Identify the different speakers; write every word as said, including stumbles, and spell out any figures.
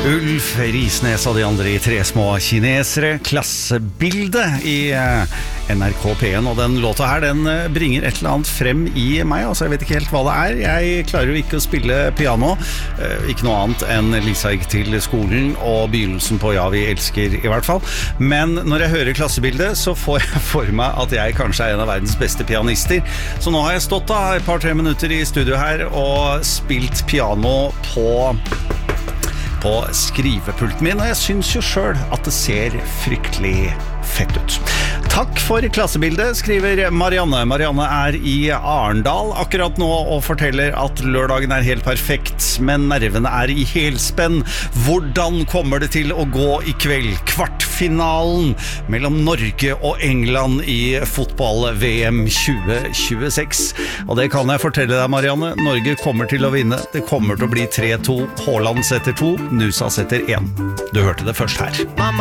Speaker 1: Ulf Risnes og de andre i Tre små kinesere, klassebilde i N R K P en, og den låta her, den bringer et eller annet frem i meg, altså jeg vet ikke helt hva det er. Jeg klarer jo ikke å spille piano, ikke noe annet enn Lisa gikk til skolen og begynnelsen på Ja, vi elsker i hvert fall. Men når jeg hører klassebildet, så får jeg for meg at jeg kanskje er en av verdens beste pianister. Så nå har jeg stått da et par-tre minutter i studio her og spilt piano på på skrivepulten min, og jeg synes jo selv at det ser fryktelig fett ut. Takk for klassebildet, skriver Marianne. Marianne er i Arendal akkurat nå og forteller at lørdagen er helt perfekt, men nervene er i helspenn. Hvordan kommer det til å gå i kveld? Kvartfinalen mellom Norge og England i fotball-V M tjue tjueseks. Og det kan jeg fortelle deg, Marianne. Norge kommer til å vinne. Det kommer til å bli tre to. Haaland setter to, Nusa setter én. Du hørte det først her.